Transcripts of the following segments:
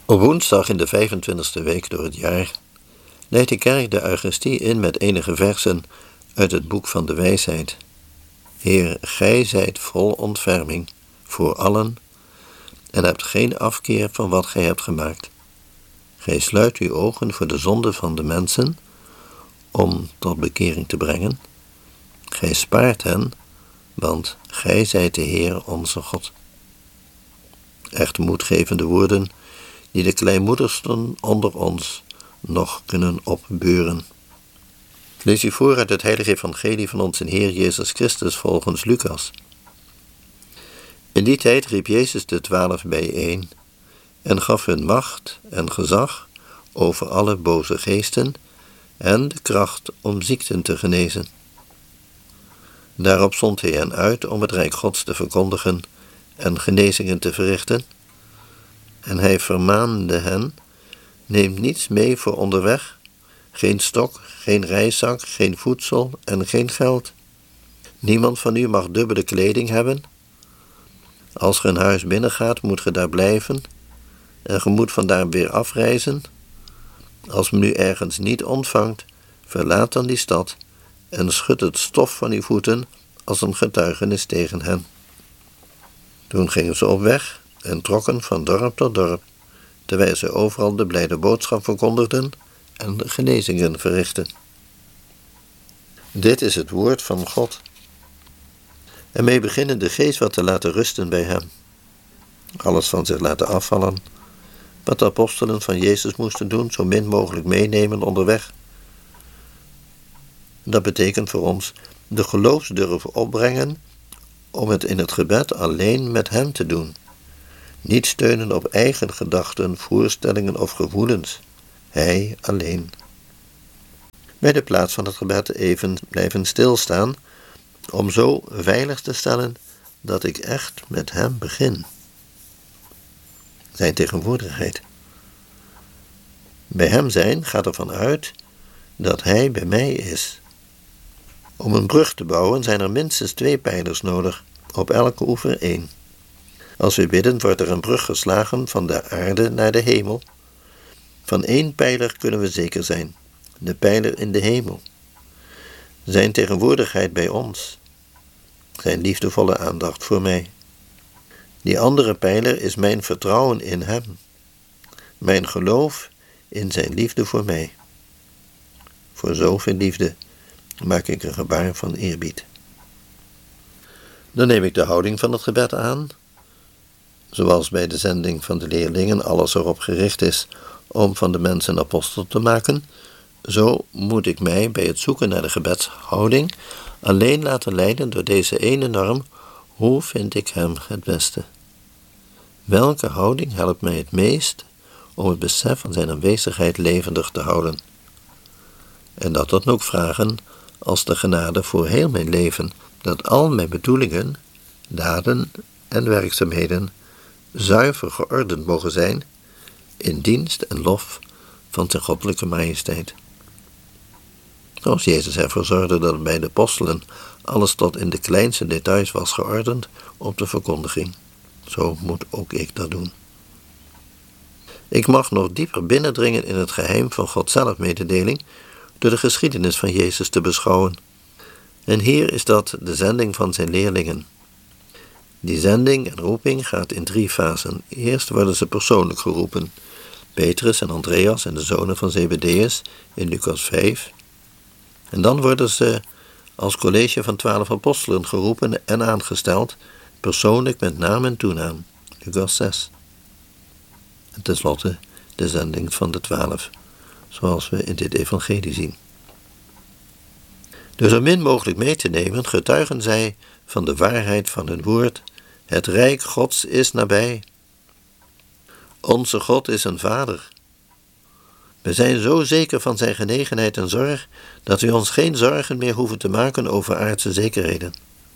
Op woensdag in de 25e week door het jaar leidt de kerk de Eucharistie in met enige versen uit het boek van de wijsheid. Heer, gij zijt vol ontferming voor allen en hebt geen afkeer van wat gij hebt gemaakt. Gij sluit uw ogen voor de zonde van de mensen om tot bekering te brengen. Gij spaart hen, want gij zijt de Heer onze God. Echt moedgevende woorden die de kleinmoedigsten onder ons nog kunnen opbeuren. Ik lees u voor uit het heilige evangelie van onze Heer Jezus Christus volgens Lucas. In die tijd riep Jezus de 12 bijeen en gaf hun macht en gezag over alle boze geesten en de kracht om ziekten te genezen. Daarop zond hij hen uit om het rijk Gods te verkondigen en genezingen te verrichten. En hij vermaande hen: neemt niets mee voor onderweg, geen stok, geen reiszak, geen voedsel en geen geld. Niemand van u mag dubbele kleding hebben. Als ge een huis binnengaat, moet ge daar blijven en ge moet vandaar weer afreizen. Als men u ergens niet ontvangt, verlaat dan die stad en schud het stof van uw voeten als een getuigenis tegen hen. Toen gingen ze op weg en trokken van dorp tot dorp, terwijl ze overal de blijde boodschap verkondigden en de genezingen verrichtten. Dit is het woord van God. Ermee beginnen de geest wat te laten rusten bij hem. Alles van zich laten afvallen, wat de apostelen van Jezus moesten doen, zo min mogelijk meenemen onderweg. Dat betekent voor ons de geloofsdurf opbrengen om het in het gebed alleen met hem te doen. Niet steunen op eigen gedachten, voorstellingen of gevoelens. Hij alleen. Bij de plaats van het gebed even blijven stilstaan, om zo veilig te stellen dat ik echt met hem begin. Zijn tegenwoordigheid. Bij hem zijn gaat ervan uit dat hij bij mij is. Om een brug te bouwen zijn er minstens 2 pijlers nodig, op elke oever 1. Als we bidden, wordt er een brug geslagen van de aarde naar de hemel. Van 1 pijler kunnen we zeker zijn, de pijler in de hemel. Zijn tegenwoordigheid bij ons, zijn liefdevolle aandacht voor mij. Die andere pijler is mijn vertrouwen in hem, mijn geloof in zijn liefde voor mij. Voor zoveel liefde maak ik een gebaar van eerbied. Dan neem ik de houding van het gebed aan. Zoals bij de zending van de leerlingen alles erop gericht is om van de mensen een apostel te maken, zo moet ik mij bij het zoeken naar de gebedshouding alleen laten leiden door deze ene norm: hoe vind ik hem het beste? Welke houding helpt mij het meest om het besef van zijn aanwezigheid levendig te houden? En dat dan ook vragen als de genade voor heel mijn leven, dat al mijn bedoelingen, daden en werkzaamheden zuiver geordend mogen zijn in dienst en lof van zijn goddelijke majesteit. Zoals Jezus ervoor zorgde dat bij de apostelen alles tot in de kleinste details was geordend op de verkondiging. Zo moet ook ik dat doen. Ik mag nog dieper binnendringen in het geheim van Gods zelfmededeling door de geschiedenis van Jezus te beschouwen. En hier is dat de zending van zijn leerlingen. Die zending en roeping gaat in 3 fasen. Eerst worden ze persoonlijk geroepen. Petrus en Andreas en de zonen van Zebedeus in Lucas 5. En dan worden ze als college van 12 apostelen geroepen en aangesteld, persoonlijk met naam en toenaam. Lucas 6. En tenslotte de zending van de 12, zoals we in dit evangelie zien. Door zo min mogelijk mee te nemen, getuigen zij van de waarheid van hun woord. Het rijk Gods is nabij. Onze God is een Vader. We zijn zo zeker van zijn genegenheid en zorg, dat we ons geen zorgen meer hoeven te maken over aardse zekerheden.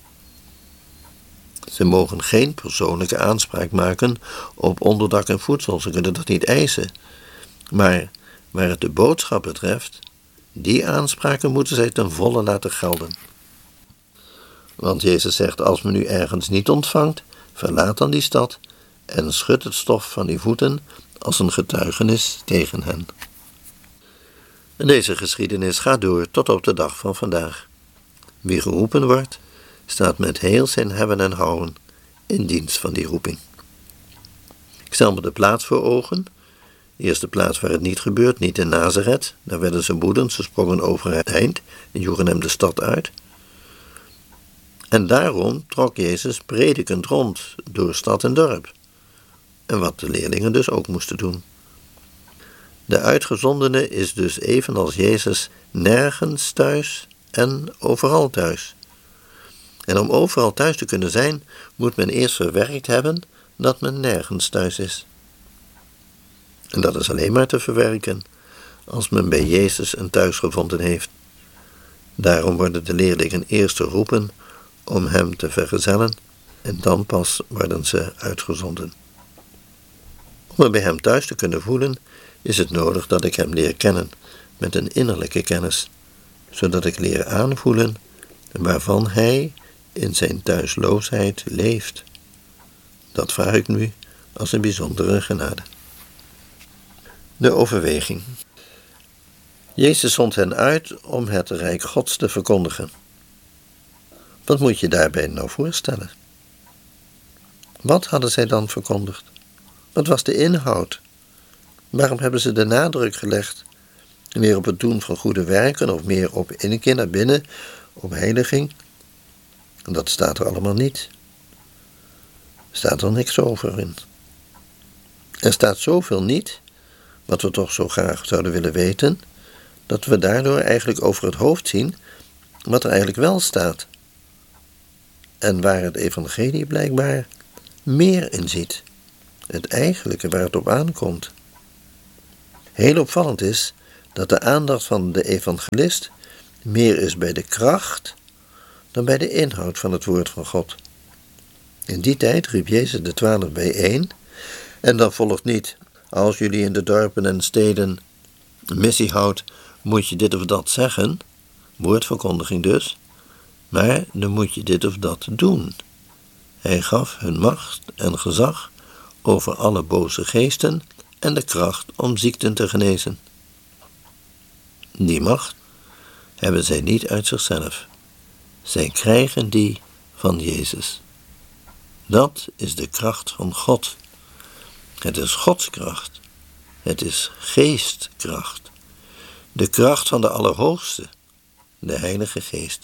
Ze mogen geen persoonlijke aanspraak maken op onderdak en voedsel, ze kunnen dat niet eisen. Maar waar het de boodschap betreft, die aanspraken moeten zij ten volle laten gelden. Want Jezus zegt: als men u ergens niet ontvangt, verlaat dan die stad en schud het stof van uw voeten als een getuigenis tegen hen. En deze geschiedenis gaat door tot op de dag van vandaag. Wie geroepen wordt, staat met heel zijn hebben en houden in dienst van die roeping. Ik stel me de plaats voor ogen. Eerst de plaats waar het niet gebeurt, niet in Nazareth. Daar werden ze woedend, ze sprongen over het eind en joegen hem de stad uit. En daarom trok Jezus predikend rond door stad en dorp. En wat de leerlingen dus ook moesten doen. De uitgezondene is dus evenals Jezus nergens thuis en overal thuis. En om overal thuis te kunnen zijn, moet men eerst verwerkt hebben dat men nergens thuis is. En dat is alleen maar te verwerken als men bij Jezus een thuis gevonden heeft. Daarom worden de leerlingen eerst geroepen om hem te vergezellen en dan pas worden ze uitgezonden. Om me bij hem thuis te kunnen voelen, is het nodig dat ik hem leer kennen met een innerlijke kennis, zodat ik leer aanvoelen waarvan hij in zijn thuisloosheid leeft. Dat vraag ik nu als een bijzondere genade. De overweging. Jezus zond hen uit om het rijk Gods te verkondigen. Wat moet je daarbij nou voorstellen? Wat hadden zij dan verkondigd? Wat was de inhoud? Waarom hebben ze de nadruk gelegd? Meer op het doen van goede werken of meer op inkeer naar binnen, op heiliging? Dat staat er allemaal niet. Er staat er niks over in. Er staat zoveel niet, wat we toch zo graag zouden willen weten, dat we daardoor eigenlijk over het hoofd zien wat er eigenlijk wel staat. En waar het evangelie blijkbaar meer in ziet. Het eigenlijke waar het op aankomt. Heel opvallend is dat de aandacht van de evangelist meer is bij de kracht dan bij de inhoud van het woord van God. In die tijd riep Jezus de 12 bijeen en dan volgt niet: als jullie in de dorpen en steden een missie houdt, moet je dit of dat zeggen, woordverkondiging dus, maar dan moet je dit of dat doen. Hij gaf hun macht en gezag over alle boze geesten en de kracht om ziekten te genezen. Die macht hebben zij niet uit zichzelf. Zij krijgen die van Jezus. Dat is de kracht van God. Het is Gods kracht. Het is geestkracht. De kracht van de Allerhoogste, de Heilige Geest.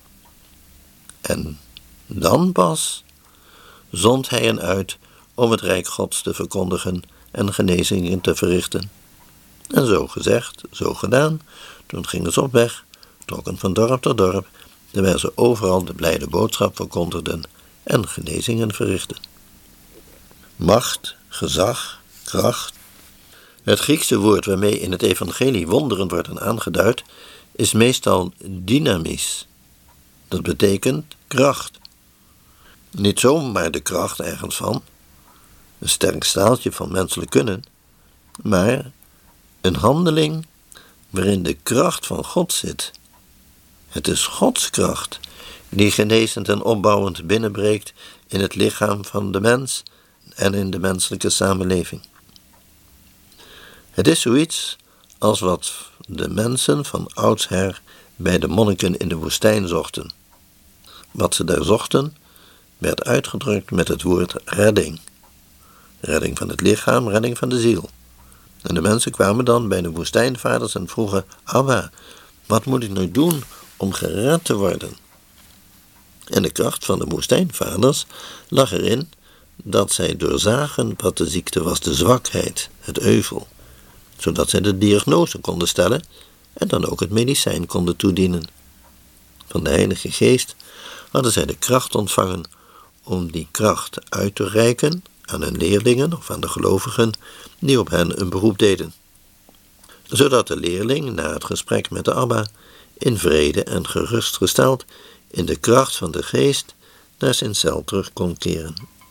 En dan pas zond hij hen uit om het Rijk Gods te verkondigen en genezingen te verrichten. En zo gezegd, zo gedaan, toen gingen ze op weg, trokken van dorp tot dorp, terwijl ze overal de blijde boodschap verkondigden en genezingen verrichten. Macht, gezag, kracht. Het Griekse woord waarmee in het evangelie wonderen worden aangeduid, is meestal dynamis. Dat betekent kracht. Niet zomaar de kracht ergens van, een sterk staaltje van menselijk kunnen, maar een handeling waarin de kracht van God zit. Het is Gods kracht die genezend en opbouwend binnenbreekt in het lichaam van de mens en in de menselijke samenleving. Het is zoiets als wat de mensen van oudsher bij de monniken in de woestijn zochten. Wat ze daar zochten, werd uitgedrukt met het woord redding. Redding van het lichaam, redding van de ziel. En de mensen kwamen dan bij de woestijnvaders en vroegen: Abba, wat moet ik nu doen om gered te worden? En de kracht van de woestijnvaders lag erin dat zij doorzagen wat de ziekte was, de zwakheid, het euvel. Zodat zij de diagnose konden stellen en dan ook het medicijn konden toedienen. Van de Heilige Geest hadden zij de kracht ontvangen om die kracht uit te reiken aan hun leerlingen of aan de gelovigen die op hen een beroep deden. Zodat de leerling na het gesprek met de Abba in vrede en gerustgesteld in de kracht van de Geest naar zijn cel terug kon keren.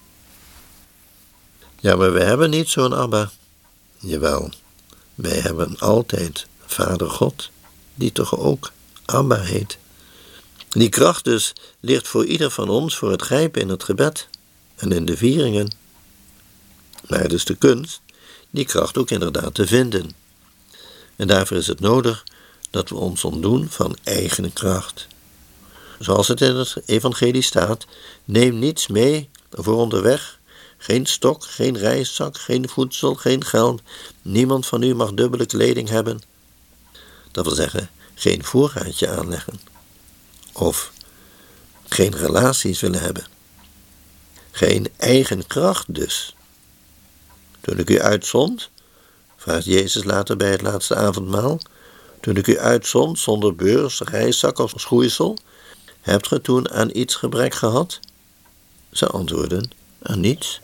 Ja, maar we hebben niet zo'n Abba. Jawel, wij hebben altijd Vader God, die toch ook Abba heet. Die kracht dus ligt voor ieder van ons voor het grijpen in het gebed en in de vieringen. Maar het is de kunst die kracht ook inderdaad te vinden. En daarvoor is het nodig dat we ons ontdoen van eigen kracht. Zoals het in het evangelie staat, neem niets mee voor onderweg, geen stok, geen reiszak, geen voedsel, geen geld. Niemand van u mag dubbele kleding hebben. Dat wil zeggen, geen voorraadje aanleggen. Of geen relaties willen hebben. Geen eigen kracht dus. Toen ik u uitzond, vraagt Jezus later bij het laatste avondmaal, toen ik u uitzond zonder beurs, reiszak of schoeisel, hebt ge toen aan iets gebrek gehad? Ze antwoorden, aan niets.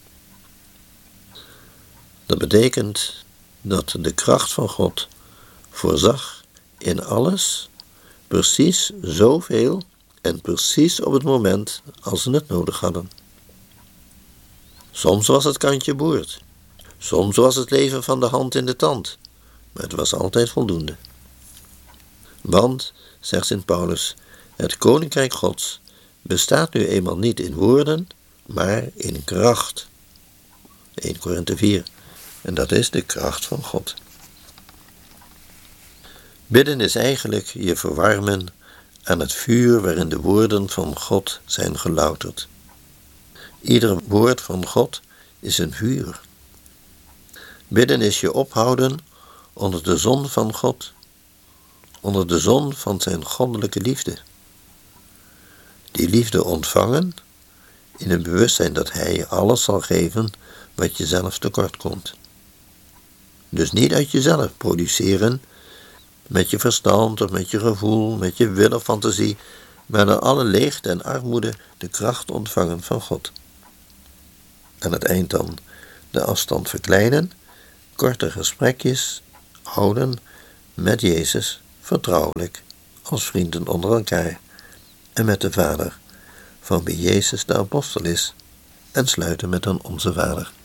Dat betekent dat de kracht van God voorzag in alles, precies zoveel en precies op het moment als ze het nodig hadden. Soms was het kantje boord, soms was het leven van de hand in de tand, maar het was altijd voldoende. Want, zegt Sint Paulus, het koninkrijk Gods bestaat nu eenmaal niet in woorden, maar in kracht. 1 Korinthe 4. En dat is de kracht van God. Bidden is eigenlijk je verwarmen aan het vuur waarin de woorden van God zijn gelouterd. Ieder woord van God is een vuur. Bidden is je ophouden onder de zon van God, onder de zon van zijn goddelijke liefde. Die liefde ontvangen in het bewustzijn dat hij je alles zal geven wat je zelf tekort komt. Dus niet uit jezelf produceren, met je verstand of met je gevoel, met je wil of fantasie, maar naar alle leegte en armoede de kracht ontvangen van God. Aan het eind dan de afstand verkleinen, korte gesprekjes houden met Jezus, vertrouwelijk, als vrienden onder elkaar, en met de Vader, van wie Jezus de apostel is, en sluiten met een Onze Vader.